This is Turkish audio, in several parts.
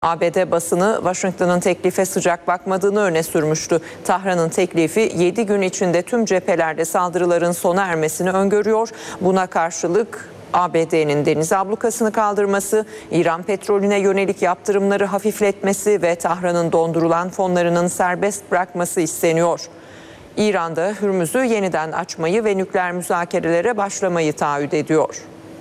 ABD basını Washington'ın teklife sıcak bakmadığını öne sürmüştü. Tahran'ın teklifi 7 gün içinde tüm cephelerde saldırıların sona ermesini öngörüyor. Buna karşılık ABD'nin deniz ablukasını kaldırması, İran petrolüne yönelik yaptırımları hafifletmesi ve Tahran'ın dondurulan fonlarının serbest bırakması isteniyor. İran'da Hürmüz'ü yeniden açmayı ve nükleer müzakerelere başlamayı taahhüt ediyor.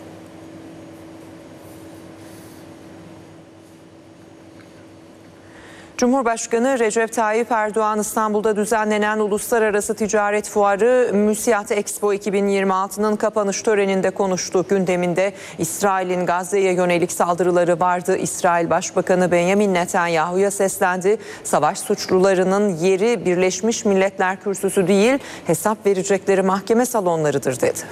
Cumhurbaşkanı Recep Tayyip Erdoğan İstanbul'da düzenlenen Uluslararası Ticaret Fuarı Müsiyat Expo 2026'nın kapanış töreninde konuştu. Gündeminde İsrail'in Gazze'ye yönelik saldırıları vardı. İsrail Başbakanı Benjamin Netanyahu'ya seslendi. Savaş suçlularının yeri Birleşmiş Milletler Kürsüsü değil, hesap verecekleri mahkeme salonlarıdır dedi.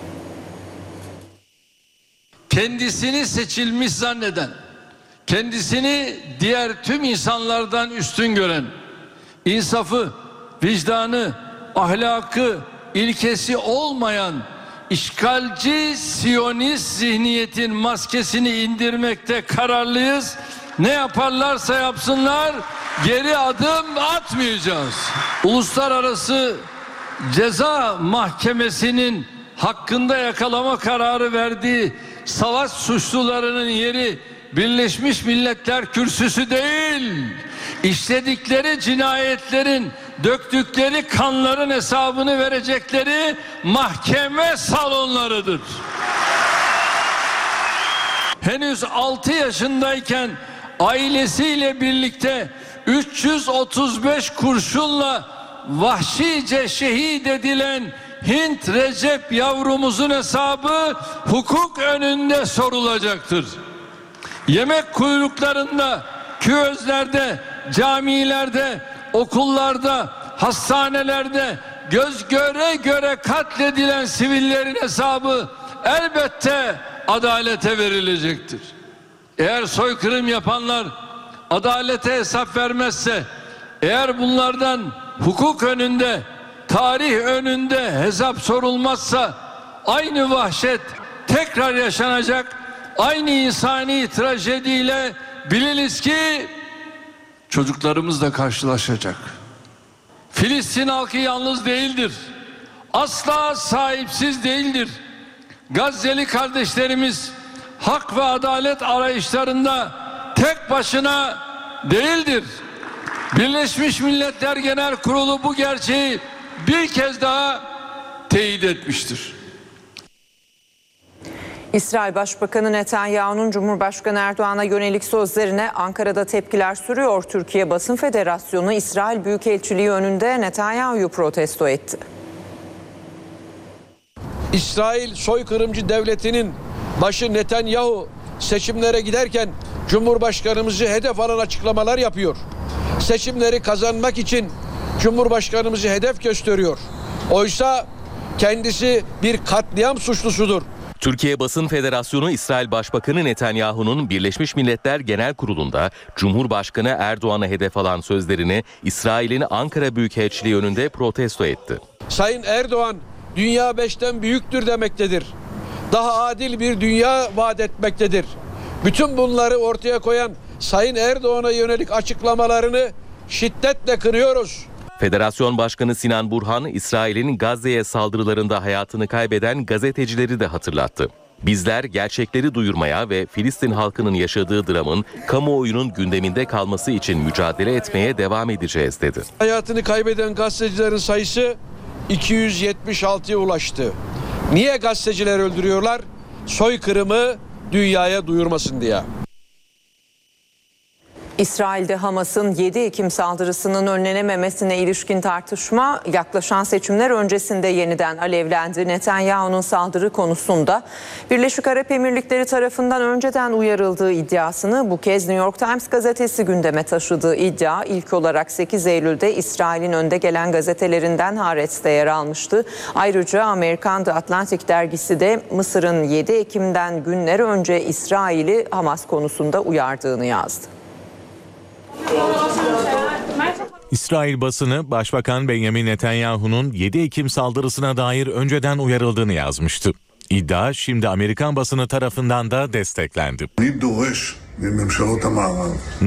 Kendisini seçilmiş zanneden, kendisini diğer tüm insanlardan üstün gören, insafı, vicdanı, ahlakı, ilkesi olmayan işgalci Siyonist zihniyetin maskesini indirmekte kararlıyız. Ne yaparlarsa yapsınlar geri adım atmayacağız. Uluslararası Ceza Mahkemesi'nin hakkında yakalama kararı verdiği savaş suçlularının yeri Birleşmiş Milletler Kürsüsü değil, işledikleri cinayetlerin, döktükleri kanların hesabını verecekleri mahkeme salonlarıdır. Henüz 6 yaşındayken ailesiyle birlikte 335 kurşunla vahşice şehit edilen Hint Recep yavrumuzun hesabı hukuk önünde sorulacaktır. Yemek kuyruklarında, küözlerde, camilerde, okullarda, hastanelerde göz göre göre katledilen sivillerin hesabı elbette adalete verilecektir. Eğer soykırım yapanlar adalete hesap vermezse, eğer bunlardan hukuk önünde, tarih önünde hesap sorulmazsa aynı vahşet tekrar yaşanacak. Aynı insani trajediyle biliniz ki çocuklarımız da karşılaşacak. Filistin halkı yalnız değildir. Asla sahipsiz değildir. Gazze'li kardeşlerimiz hak ve adalet arayışlarında tek başına değildir. Birleşmiş Milletler Genel Kurulu bu gerçeği bir kez daha teyit etmiştir. İsrail Başbakanı Netanyahu'nun Cumhurbaşkanı Erdoğan'a yönelik sözlerine Ankara'da tepkiler sürüyor. Türkiye Basın Federasyonu İsrail Büyükelçiliği önünde Netanyahu'yu protesto etti. İsrail soykırımcı devletinin başı Netanyahu seçimlere giderken Cumhurbaşkanımızı hedef alan açıklamalar yapıyor. Seçimleri kazanmak için Cumhurbaşkanımızı hedef gösteriyor. Oysa kendisi bir katliam suçlusudur. Türkiye Basın Federasyonu İsrail Başbakanı Netanyahu'nun Birleşmiş Milletler Genel Kurulu'nda Cumhurbaşkanı Erdoğan'a hedef alan sözlerini İsrail'in Ankara Büyükelçiliği önünde protesto etti. Sayın Erdoğan dünya 5'ten büyüktür demektedir. Daha adil bir dünya vaat etmektedir. Bütün bunları ortaya koyan Sayın Erdoğan'a yönelik açıklamalarını şiddetle kınıyoruz. Federasyon Başkanı Sinan Burhan, İsrail'in Gazze'ye saldırılarında hayatını kaybeden gazetecileri de hatırlattı. Bizler gerçekleri duyurmaya ve Filistin halkının yaşadığı dramın kamuoyunun gündeminde kalması için mücadele etmeye devam edeceğiz dedi. Hayatını kaybeden gazetecilerin sayısı 276'ya ulaştı. Niye gazeteciler öldürüyorlar? Soykırımı dünyaya duyurmasın diye. İsrail'de Hamas'ın 7 Ekim saldırısının önlenememesine ilişkin tartışma yaklaşan seçimler öncesinde yeniden alevlendi. Netanyahu'nun saldırı konusunda Birleşik Arap Emirlikleri tarafından önceden uyarıldığı iddiasını bu kez New York Times gazetesi gündeme taşıdığı iddia ilk olarak 8 Eylül'de İsrail'in önde gelen gazetelerinden Haaretz'te yer almıştı. Ayrıca Amerikan The Atlantic dergisi de Mısır'ın 7 Ekim'den günler önce İsrail'i Hamas konusunda uyardığını yazdı. İsrail basını Başbakan Benjamin Netanyahu'nun 7 Ekim saldırısına dair önceden uyarıldığını yazmıştı. İddia şimdi Amerikan basını tarafından da desteklendi. מממשלות המערב.